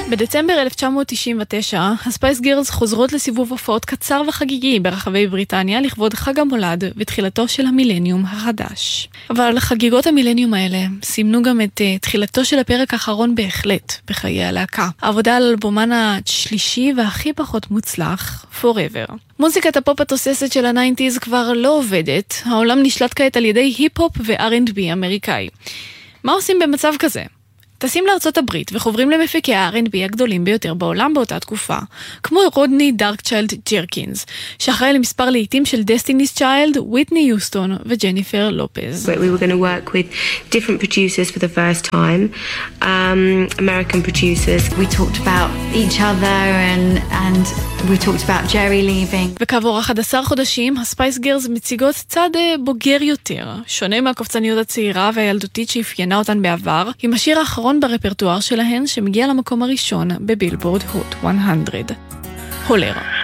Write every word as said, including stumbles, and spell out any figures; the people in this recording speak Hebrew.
בדצמבר אלף תשע מאות תשעים ותשע, הספייס גירלס חוזרות לסיבוב הופעות קצר וחגיגי ברחבי בריטניה לכבוד חג המולד ותחילתו של המילניום החדש. אבל חגיגות המילניום האלה סימנו גם את uh, תחילתו של הפרק האחרון בהחלט בחיי הלהקה. העבודה על אלבומן השלישי והכי פחות מוצלח, Forever. מוזיקת הפופ התוססת של הניינטיז כבר לא עובדת, העולם נשלט כעת על ידי היפ-הופ ו-אר אנד בי אמריקאי. מה עושים במצב כזה? טסים לארצות הברית וחוברים למפיקי ה-אר אנד בי הגדולים ביותר בעולם באותה תקופה, כמו רודני דארקצ'יילד ג'רקינס, שאחראי למספר לעיתים של דסטיניס צ'יילד, וויטני יוסטון וג'ניפר לופז. We were going to work with different producers for the first time, um, American producers. We talked about each other and, and we talked about Jerry leaving. וכעבור אחד עשר חודשים, הספייס גירלס מציגות צד בוגר יותר, שונה מהקופצניות הצעירה והילדותית שאפיינה אותן בעבר, עם השיר האחרון ברפרטואר שלהן שמגיע למקום הראשון בבילבורד הוט מאה. הולר.